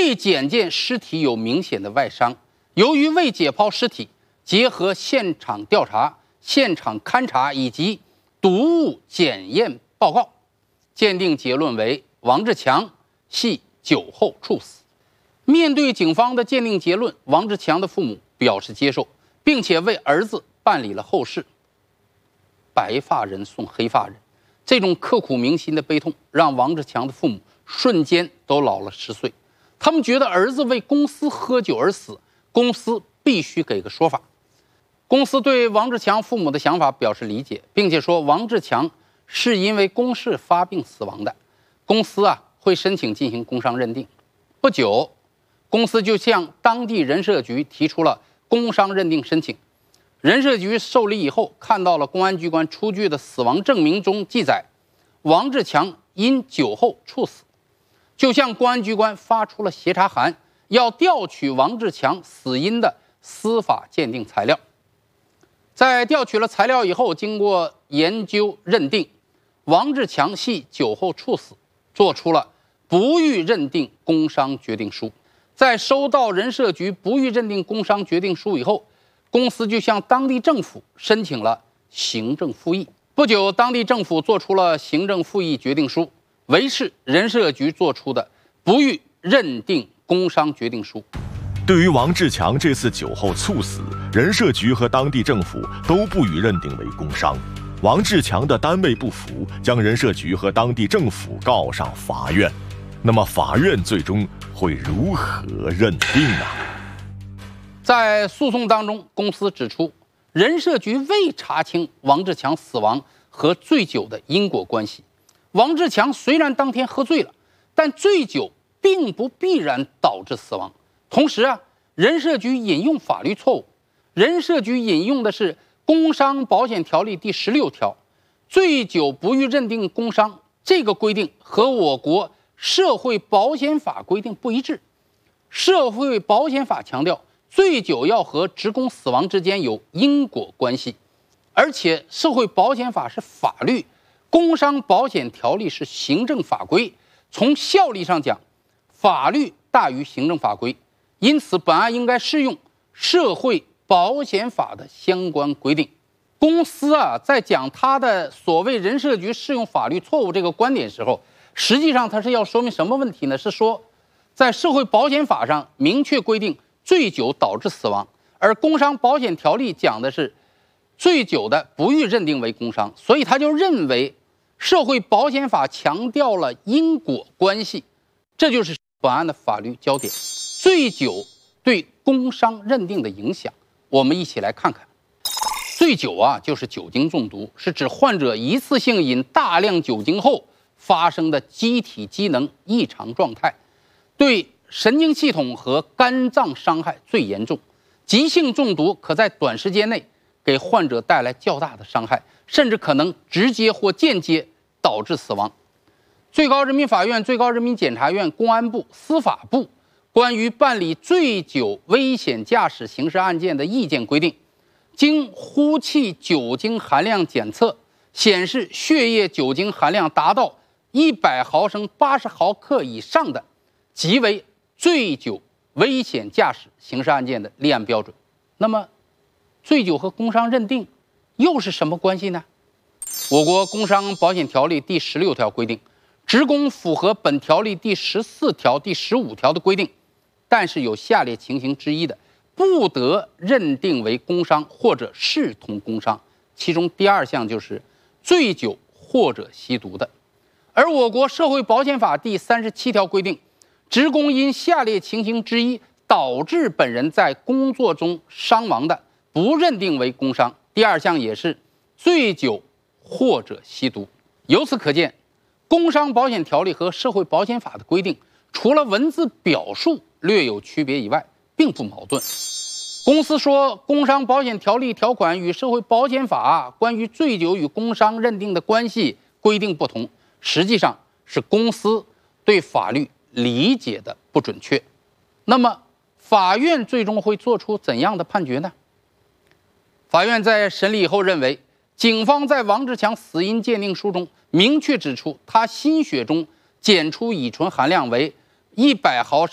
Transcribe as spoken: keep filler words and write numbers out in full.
未检见尸体有明显的外伤。由于未解剖尸体，结合现场调查、现场勘查以及毒物检验报告，鉴定结论为王志强系酒后猝死。面对警方的鉴定结论，王志强的父母表示接受，并且为儿子办理了后事。白发人送黑发人，这种刻骨铭心的悲痛让王志强的父母瞬间都老了十岁。他们觉得儿子为公司喝酒而死，公司必须给个说法。公司对王志强父母的想法表示理解，并且说王志强是因为公事发病死亡的，公司啊会申请进行工伤认定。不久，公司就向当地人社局提出了工伤认定申请。人社局受理以后，看到了公安机关出具的死亡证明中记载，王志强因酒后猝死，就向公安机关发出了协查函，要调取王志强死因的司法鉴定材料。在调取了材料以后，经过研究认定，王志强系酒后猝死，做出了不予认定工伤决定书。在收到人社局不予认定工伤决定书以后，公司就向当地政府申请了行政复议。不久，当地政府做出了行政复议决定书，为是人社局做出的不予认定工伤决定书。 对于王志强这次酒后猝死，人社局和当地政府都不予认定为工伤。王志强的单位不服，将人社局和当地政府告上法院。那么法院最终会如何认定呢？ 在诉讼当中，公司指出，人社局未查清王志强死亡和醉酒的因果关系。王志强虽然当天喝醉了，但醉酒并不必然导致死亡。同时啊，人社局引用法律错误。人社局引用的是《工伤保险条例》第十六条，醉酒不予认定工伤，这个规定和我国社会保险法规定不一致。社会保险法强调，醉酒要和职工死亡之间有因果关系，而且社会保险法是法律，工伤保险条例是行政法规，从效力上讲，法律大于行政法规，因此本案应该适用社会保险法的相关规定。公司啊，在讲他的所谓人社局适用法律错误这个观点时候，实际上他是要说明什么问题呢？是说，在社会保险法上明确规定醉酒导致死亡，而工伤保险条例讲的是醉酒的不予认定为工伤，所以他就认为社会保险法强调了因果关系，这就是本案的法律焦点。醉酒对工伤认定的影响，我们一起来看看。醉酒啊，就是酒精中毒，是指患者一次性饮大量酒精后发生的机体机能异常状态，对神经系统和肝脏伤害最严重。急性中毒可在短时间内给患者带来较大的伤害，甚至可能直接或间接导致死亡。最高人民法院、最高人民检察院、公安部、司法部关于办理醉酒危险驾驶刑事案件的意见规定，经呼气酒精含量检测显示血液酒精含量达到一百毫升八十毫克以上的，即为醉酒危险驾驶刑事案件的立案标准。那么，醉酒和工伤认定又是什么关系呢？我国工伤保险条例第十六条规定，职工符合本条例第十四条、第十五条的规定，但是有下列情形之一的，不得认定为工伤或者视同工伤。其中第二项就是醉酒或者吸毒的。而我国社会保险法第三十七条规定，职工因下列情形之一导致本人在工作中伤亡的，不认定为工伤。第二项也是醉酒或者吸毒。由此可见，工伤保险条例和社会保险法的规定，除了文字表述略有区别以外，并不矛盾。公司说，工伤保险条例条款与社会保险法关于醉酒与工伤认定的关系规定不同，实际上是公司对法律理解的不准确。那么，法院最终会做出怎样的判决呢？法院在审理以后认为，警方在王志强死因鉴定书中明确指出，他心血中检出乙醇含量为一百毫升